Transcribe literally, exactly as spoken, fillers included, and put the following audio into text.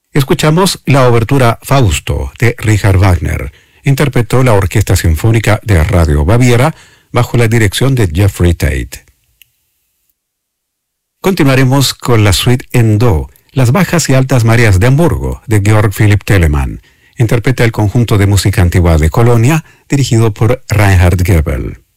Escuchamos la obertura Fausto de Richard Wagner. Interpretó la Orquesta Sinfónica de Radio Baviera bajo la dirección de Jeffrey Tate. Continuaremos con la suite en Do, Las bajas y altas mareas de Hamburgo, de Georg Philipp Telemann. Interpreta el conjunto de música antigua de Colonia, dirigido por Reinhard Goebel.